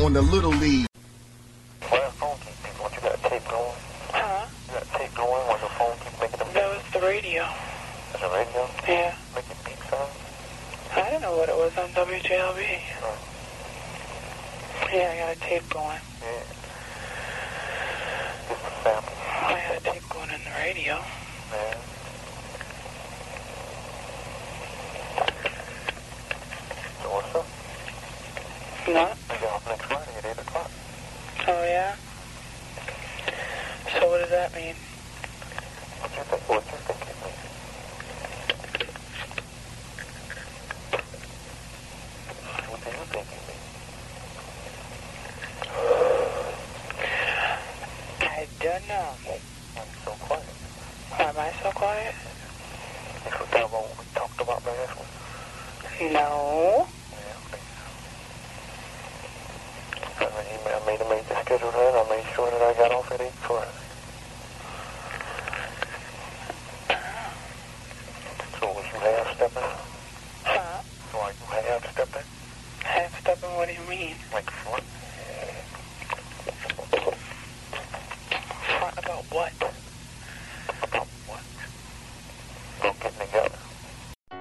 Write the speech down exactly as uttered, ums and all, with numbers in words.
on the Little League. Why the phone keep people? You got tape going? Huh? You got tape going while the phone keep making them? That was the radio. That's a radio? Yeah. Making beep sounds? I don't know what it was on W J L B. Oh. Yeah, I got a tape going. Yeah. Just a sample. I had a tape going in the radio. Yeah. So what's up? What? I get off next Friday at eight o'clock. Oh, yeah? So what does that mean? What you think? What you think it means? What do you think it means? I don't know. I'm so quiet. Am I so quiet? You forgot about what we talked about last week? No. Yeah, okay. I made, I made a major schedule then. I made sure that I got off at eight Friday. So was you half-stepping? Huh? So are you half-stepping? Half-stepping, what do you mean? Like front? Front about what?